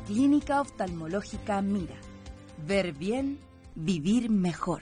Clínica Oftalmológica Mira. Ver bien, vivir mejor.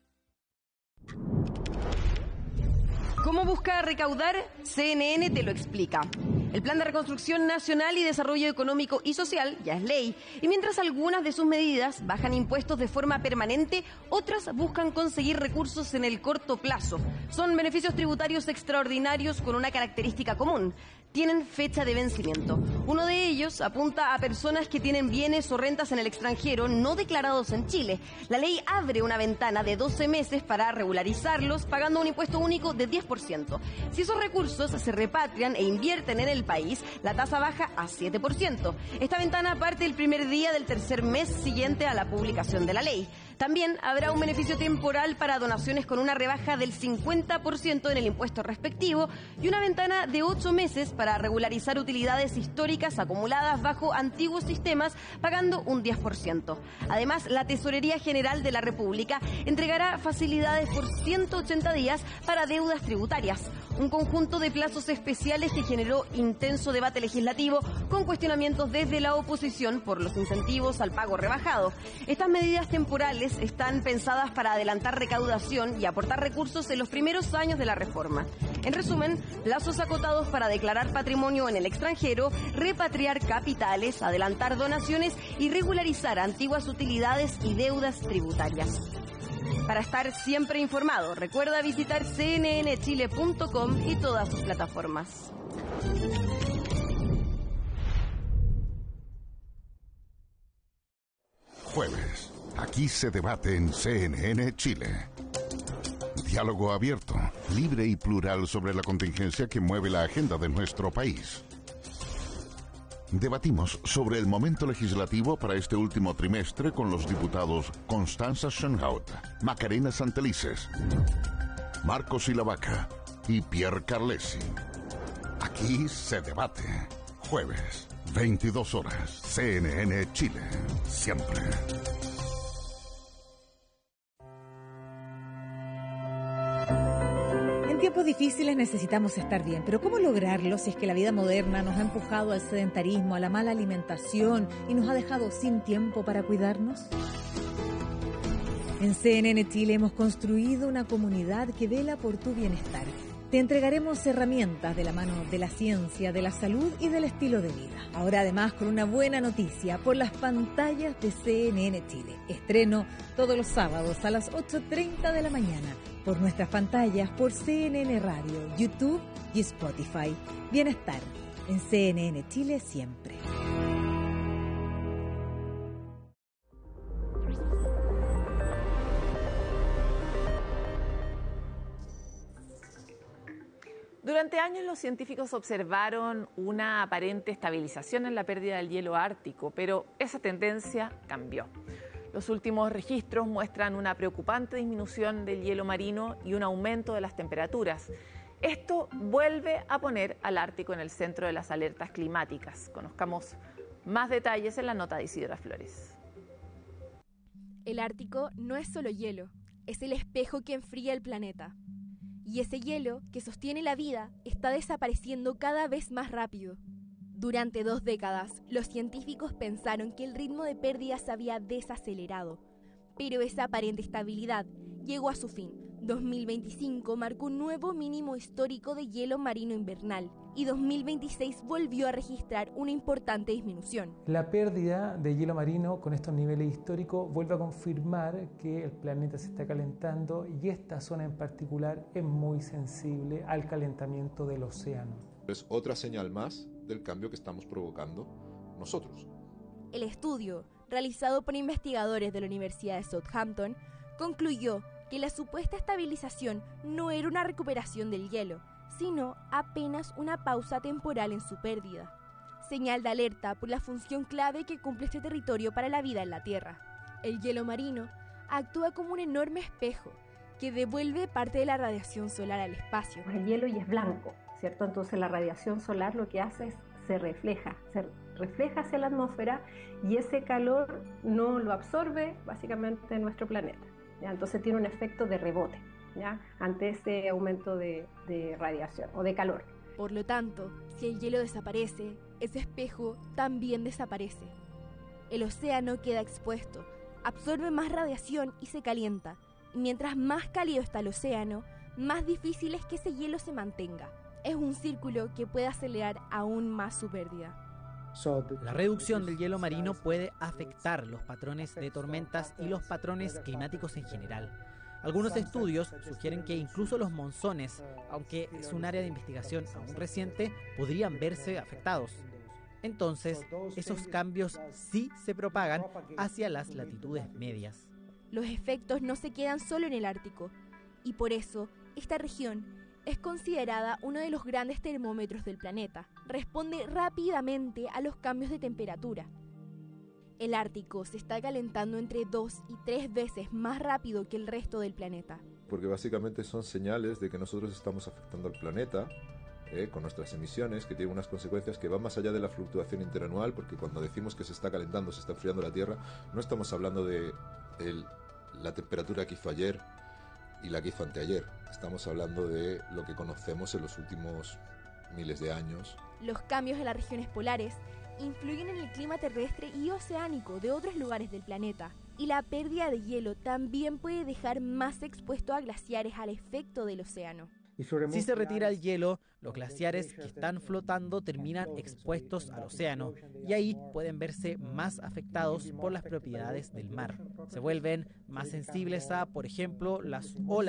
¿Cómo busca recaudar? CNN te lo explica. El Plan de Reconstrucción Nacional y Desarrollo Económico y Social ya es ley, y mientras algunas de sus medidas bajan impuestos de forma permanente, otras buscan conseguir recursos en el corto plazo. Son beneficios tributarios extraordinarios con una característica común: tienen fecha de vencimiento. Uno de ellos apunta a personas que tienen bienes o rentas en el extranjero no declarados en Chile. La ley abre una ventana de 12 meses para regularizarlos, pagando un impuesto único de 10%. Si esos recursos se repatrian e invierten en el país, la tasa baja a 7%. Esta ventana parte el primer día del tercer mes siguiente a la publicación de la ley. También habrá un beneficio temporal para donaciones con una rebaja del 50% en el impuesto respectivo y una ventana de 8 meses para regularizar utilidades históricas acumuladas bajo antiguos sistemas, pagando un 10%. Además, la Tesorería General de la República entregará facilidades por 180 días para deudas tributarias. Un conjunto de plazos especiales que generó intenso debate legislativo con cuestionamientos desde la oposición por los incentivos al pago rebajado. Estas medidas temporales están pensadas para adelantar recaudación y aportar recursos en los primeros años de la reforma. En resumen, plazos acotados para declarar patrimonio en el extranjero, repatriar capitales, adelantar donaciones y regularizar antiguas utilidades y deudas tributarias. Para estar siempre informado, recuerda visitar cnnchile.com y todas sus plataformas. Jueves. Aquí se debate en CNN Chile. Diálogo abierto, libre y plural sobre la contingencia que mueve la agenda de nuestro país. Debatimos sobre el momento legislativo para este último trimestre con los diputados Constanza Schoenhout, Macarena Santelices, Marcos Ilavaca y Pierre Carlesi. Aquí se debate. Jueves, 22 horas, CNN Chile. Siempre. En tiempos difíciles necesitamos estar bien, pero ¿cómo lograrlo si es que la vida moderna nos ha empujado al sedentarismo, a la mala alimentación y nos ha dejado sin tiempo para cuidarnos? En CNN Chile hemos construido una comunidad que vela por tu bienestar. Te entregaremos herramientas de la mano de la ciencia, de la salud y del estilo de vida. Ahora además con una buena noticia por las pantallas de CNN Chile. Estreno todos los sábados a las 8:30 de la mañana por nuestras pantallas, por CNN Radio, YouTube y Spotify. Bienestar en CNN Chile siempre. Durante años los científicos observaron una aparente estabilización en la pérdida del hielo ártico, pero esa tendencia cambió. Los últimos registros muestran una preocupante disminución del hielo marino y un aumento de las temperaturas. Esto vuelve a poner al Ártico en el centro de las alertas climáticas. Conozcamos más detalles en la nota de Isidora Flores. El Ártico no es solo hielo, es el espejo que enfría el planeta. Y ese hielo que sostiene la vida está desapareciendo cada vez más rápido. Durante 2 décadas, los científicos pensaron que el ritmo de pérdida se había desacelerado, pero esa aparente estabilidad llegó a su fin. 2025 marcó un nuevo mínimo histórico de hielo marino invernal y 2026 volvió a registrar una importante disminución. La pérdida de hielo marino con estos niveles históricos vuelve a confirmar que el planeta se está calentando y esta zona en particular es muy sensible al calentamiento del océano. Es otra señal más del cambio que estamos provocando nosotros. El estudio, realizado por investigadores de la Universidad de Southampton, concluyó que la supuesta estabilización no era una recuperación del hielo, sino apenas una pausa temporal en su pérdida. Señal de alerta por la función clave que cumple este territorio para la vida en la Tierra. El hielo marino actúa como un enorme espejo que devuelve parte de la radiación solar al espacio. El hielo ya es blanco, ¿cierto? Entonces la radiación solar lo que hace es se refleja hacia la atmósfera y ese calor no lo absorbe básicamente nuestro planeta. ¿Ya? Entonces tiene un efecto de rebote, ¿ya? Ante ese aumento de radiación o de calor. Por lo tanto, si el hielo desaparece, ese espejo también desaparece. El océano queda expuesto, absorbe más radiación y se calienta. Y mientras más cálido está el océano, más difícil es que ese hielo se mantenga. Es un círculo que puede acelerar aún más su pérdida. La reducción del hielo marino puede afectar los patrones de tormentas y los patrones climáticos en general. Algunos estudios sugieren que incluso los monzones, aunque es un área de investigación aún reciente, podrían verse afectados. Entonces, esos cambios sí se propagan hacia las latitudes medias. Los efectos no se quedan solo en el Ártico, y por eso esta región es considerada uno de los grandes termómetros del planeta. Responde rápidamente a los cambios de temperatura. El Ártico se está calentando entre 2 y 3 veces más rápido que el resto del planeta. Porque básicamente son señales de que nosotros estamos afectando al planeta con nuestras emisiones, que tienen unas consecuencias que van más allá de la fluctuación interanual, porque cuando decimos que se está calentando, se está enfriando la Tierra, no estamos hablando de la temperatura que hizo ayer y la que hizo anteayer. Estamos hablando de lo que conocemos en los últimos miles de años. Los cambios en las regiones polares influyen en el clima terrestre y oceánico de otros lugares del planeta. Y la pérdida de hielo también puede dejar más expuesto a glaciares al efecto del océano. Si se retira el hielo, los glaciares que están flotando terminan expuestos al océano y ahí pueden verse más afectados por las propiedades del mar. Se vuelven más sensibles a, por ejemplo, las olas